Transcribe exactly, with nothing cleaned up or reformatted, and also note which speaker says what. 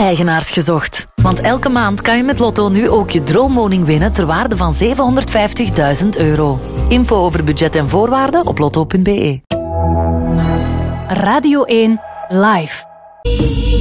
Speaker 1: eigenaars gezocht. Want elke maand kan je met Lotto nu ook je droomwoning winnen ter waarde van zevenhonderdvijftigduizend euro. Info over budget en voorwaarden op lotto punt be.
Speaker 2: Radio één Live.